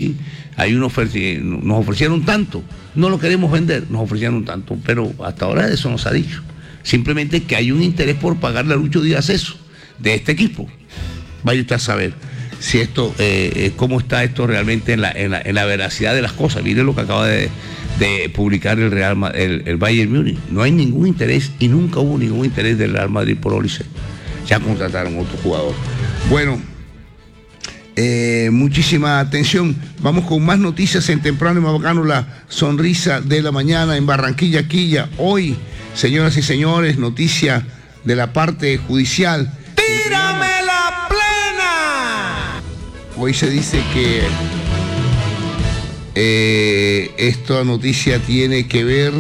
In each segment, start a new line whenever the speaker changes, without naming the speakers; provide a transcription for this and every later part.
sí, nos ofrecieron tanto, no lo queremos vender, nos ofrecieron tanto, pero hasta ahora eso no se ha dicho. Simplemente que hay un interés por pagarle a Lucho Díaz eso, de este equipo. Vaya usted a saber si esto, cómo está esto realmente en la veracidad de las cosas. Mire lo que acaba de publicar el Bayern Múnich. No hay ningún interés y nunca hubo ningún interés del Real Madrid por Olise. Ya contrataron otro jugador. Bueno, muchísima atención. Vamos con más noticias en Temprano y más bacano, la sonrisa de la mañana en Barranquilla, Quilla. Hoy, señoras y señores, noticia de la parte judicial.
¡Tírame la plena!
Hoy se dice que esta noticia tiene que ver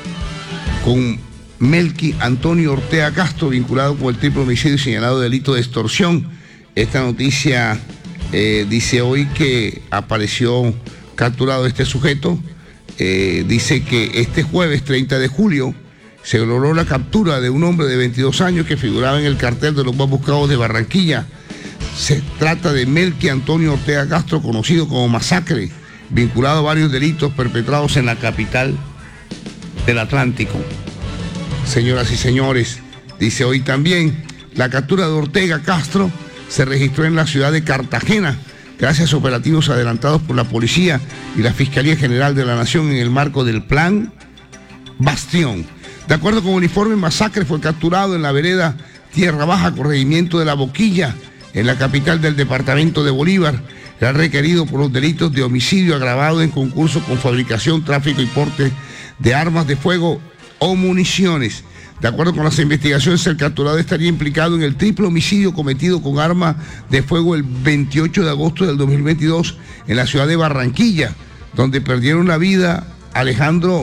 con Melqui Antonio Ortega Castro, vinculado con el triple homicidio y señalado de delito de extorsión. Esta noticia dice hoy que apareció capturado este sujeto. Dice que este jueves 30 de julio se logró la captura de un hombre de 22 años que figuraba en el cartel de los más buscados de Barranquilla. Se trata de Melqui Antonio Ortega Castro, conocido como Masacre, vinculado a varios delitos perpetrados en la capital del Atlántico. Señoras y señores, dice hoy también, la captura de Ortega Castro se registró en la ciudad de Cartagena, gracias a operativos adelantados por la policía y la Fiscalía General de la Nación en el marco del Plan Bastión. De acuerdo con el informe, Masacre fue capturado en la vereda Tierra Baja, corregimiento de La Boquilla, en la capital del departamento de Bolívar. Era requerido por los delitos de homicidio agravado en concurso con fabricación, tráfico y porte de armas de fuego o municiones. De acuerdo con las investigaciones, el capturado estaría implicado en el triple homicidio cometido con arma de fuego el 28 de agosto del 2022 en la ciudad de Barranquilla, donde perdieron la vida Alejandro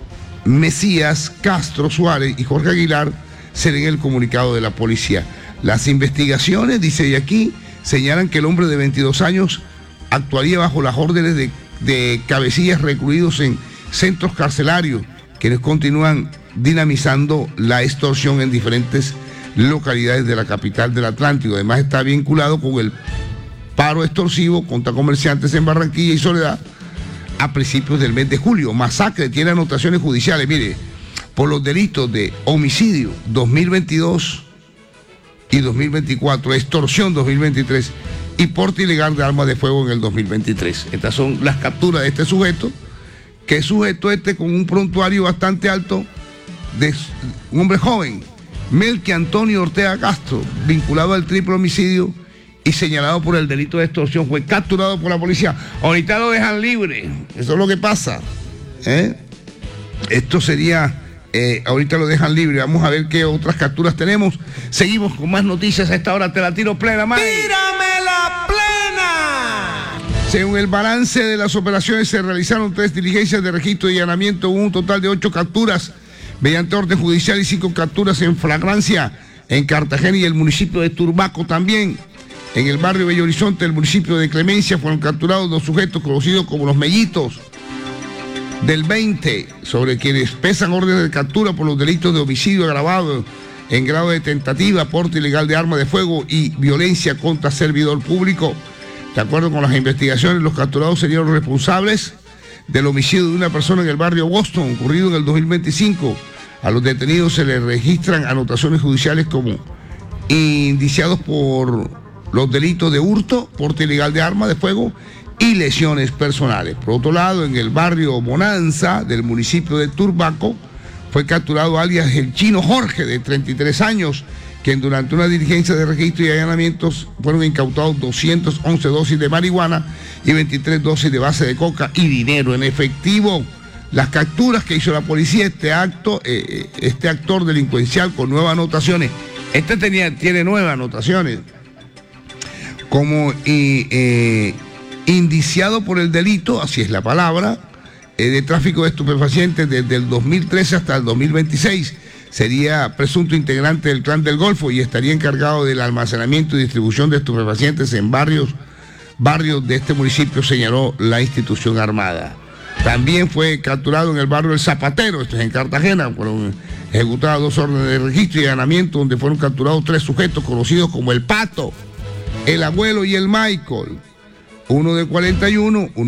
Mesías Castro Suárez y Jorge Aguilar, se lee en el comunicado de la policía. Las investigaciones, dice aquí, señalan que el hombre de 22 años actuaría bajo las órdenes de cabecillas recluidos en centros carcelarios, quienes continúan dinamizando la extorsión en diferentes localidades de la capital del Atlántico. Además está vinculado con el paro extorsivo contra comerciantes en Barranquilla y Soledad a principios del mes de julio. Masacre tiene anotaciones judiciales, mire, por los delitos de homicidio 2022 y 2024, extorsión 2023 y porte ilegal de armas de fuego en el 2023. Estas son las capturas de este sujeto, que es sujeto con un prontuario bastante alto, de un hombre joven, Melqui Antonio Ortega Castro, vinculado al triple homicidio y señalado por el delito de extorsión, fue capturado por la policía. Ahorita lo dejan libre, eso es lo que pasa. Esto sería, ahorita lo dejan libre. Vamos a ver qué otras capturas tenemos. Seguimos con más noticias a esta hora. Te la tiro plena, Mike.
¡Tírame la plena!
Según el balance de las operaciones, se realizaron 3 diligencias de registro y allanamiento, un total de 8 capturas mediante orden judicial y 5 capturas en flagrancia en Cartagena y el municipio de Turbaco también. En el barrio Bello Horizonte, el municipio de Clemencia, fueron capturados 2 sujetos conocidos como los Mellitos del 20, sobre quienes pesan órdenes de captura por los delitos de homicidio agravado en grado de tentativa, porte ilegal de arma de fuego y violencia contra servidor público. De acuerdo con las investigaciones, los capturados serían los responsables del homicidio de una persona en el barrio Boston, ocurrido en el 2025. A los detenidos se les registran anotaciones judiciales como indiciados por los delitos de hurto, porte ilegal de arma de fuego y lesiones personales. Por otro lado, en el barrio Bonanza del municipio de Turbaco, fue capturado alias el Chino Jorge, de 33 años, quien durante una diligencia de registro y allanamientos fueron incautados 211 dosis de marihuana y 23 dosis de base de coca y dinero en efectivo. Las capturas que hizo la policía, este actor delincuencial con nuevas anotaciones, tiene 9 anotaciones, como indiciado por el delito, así es la palabra, de tráfico de estupefacientes desde el 2013 hasta el 2026. Sería presunto integrante del Clan del Golfo y estaría encargado del almacenamiento y distribución de estupefacientes en varios barrios de este municipio, señaló la institución armada. También fue capturado en el barrio El Zapatero, esto es en Cartagena, fueron ejecutadas 2 órdenes de registro y allanamiento donde fueron capturados 3 sujetos conocidos como el Pato, el Abuelo y el Michael, uno de 41,